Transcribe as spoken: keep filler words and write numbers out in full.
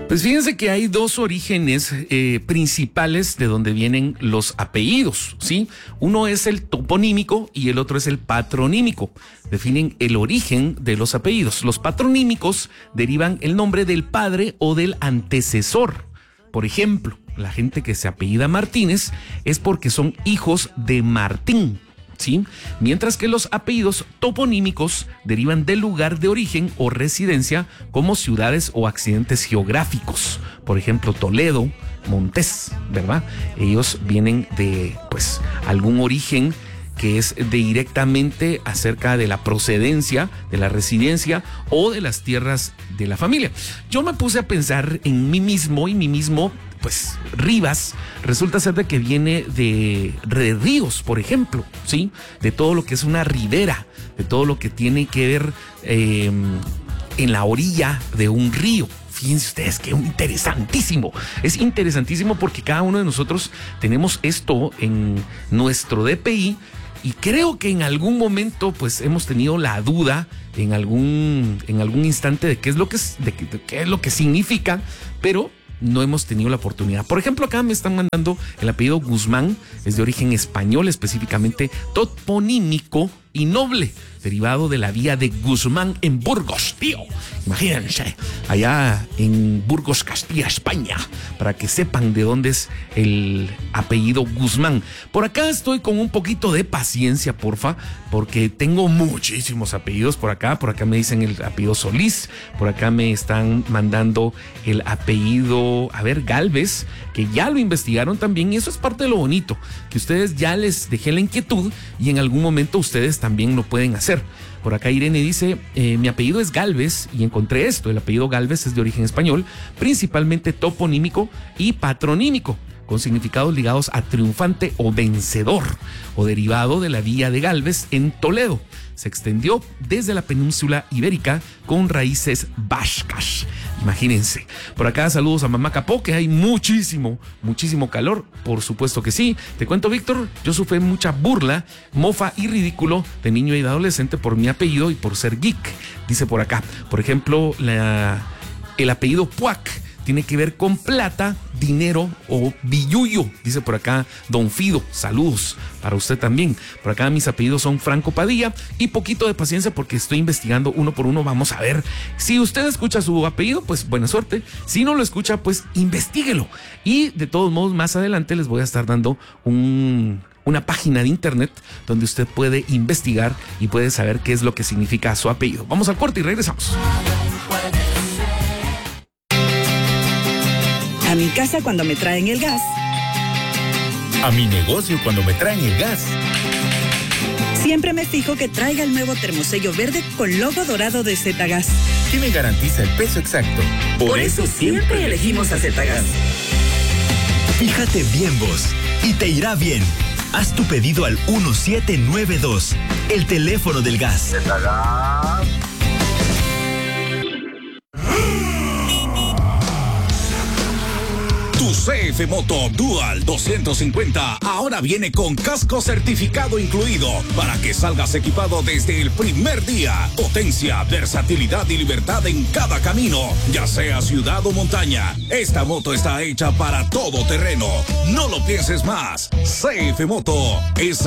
Pues fíjense que hay dos orígenes eh, principales de donde vienen los apellidos, ¿sí? Uno es el toponímico y el otro es el patronímico. Definen el origen de los apellidos. Los patronímicos derivan el nombre del padre o del antecesor. Por ejemplo, la gente que se apellida Martínez es porque son hijos de Martín, ¿sí? Mientras que los apellidos toponímicos derivan del lugar de origen o residencia, como ciudades o accidentes geográficos. Por ejemplo, Toledo, Montés, ¿verdad? Ellos vienen de, pues, algún origen que es directamente acerca de la procedencia, de la residencia o de las tierras de la familia. Yo me puse a pensar en mí mismo y mí mismo, pues Rivas resulta ser de que viene de, de ríos, por ejemplo, ¿sí? De todo lo que es una ribera, de todo lo que tiene que ver eh, en la orilla de un río. Fíjense ustedes que es interesantísimo. Es interesantísimo porque cada uno de nosotros tenemos esto en nuestro D P I. Y creo que en algún momento pues hemos tenido la duda en algún, en algún instante de qué es lo que es, de, de qué es lo que significa, pero no hemos tenido la oportunidad. Por ejemplo, acá me están mandando el apellido Guzmán, es de origen español, específicamente toponímico y noble, derivado de la vía de Guzmán en Burgos, tío. Imagínense, allá en Burgos, Castilla, España, para que sepan de dónde es el apellido Guzmán. Por acá estoy con un poquito de paciencia, porfa, porque tengo muchísimos apellidos por acá. Por acá me dicen el apellido Solís, por acá me están mandando el apellido, a ver, Galvez, que ya lo investigaron también, y eso es parte de lo bonito, que ustedes ya les dejé la inquietud y en algún momento ustedes también lo pueden hacer. Por acá Irene dice, eh, mi apellido es Galvez y encontré esto. El apellido Galvez es de origen español, principalmente toponímico y patronímico, con significados ligados a triunfante o vencedor, o derivado de la vía de Galvez en Toledo. Se extendió desde la península ibérica con raíces vascas. Imagínense. Por acá saludos a Mamá Capó, que hay muchísimo, muchísimo calor. Por supuesto que sí. Te cuento, Víctor, yo sufrí mucha burla, mofa y ridículo de niño y de adolescente por mi apellido y por ser geek. Dice por acá, por ejemplo, la, el apellido Puac tiene que ver con plata, dinero o billuyo. Dice por acá Don Fido, saludos para usted también. Por acá mis apellidos son Franco Padilla, y poquito de paciencia porque estoy investigando uno por uno. Vamos a ver, si usted escucha su apellido, pues buena suerte. Si no lo escucha, pues investíguelo. Y de todos modos, más adelante les voy a estar dando un... una página de internet donde usted puede investigar y puede saber qué es lo que significa su apellido. Vamos al corte y regresamos. A mi casa cuando me traen el gas. A mi negocio cuando me traen el gas. Siempre me fijo que traiga el nuevo termosello verde con logo dorado de Zetagas, que me garantiza el peso exacto. Por, Por eso, eso siempre elegimos a Zetagas. Fíjate bien vos y te irá bien. Haz tu pedido al uno siete nueve dos, el teléfono del gas. Zetagas. Tu C F Moto Dual doscientos cincuenta ahora viene con casco certificado incluido para que salgas equipado desde el primer día. Potencia, versatilidad y libertad en cada camino, ya sea ciudad o montaña. Esta moto está hecha para todo terreno. No lo pienses más. C F Moto es